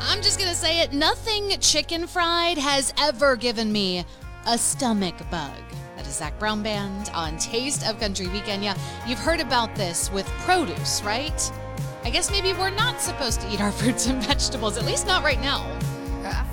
I'm just gonna say it. Nothing chicken fried has ever given me a stomach bug. That is Zach Brown Band on Taste of Country Weekend. Yeah, you've heard about this with produce, right? I guess maybe we're not supposed to eat our fruits and vegetables, at least not right now.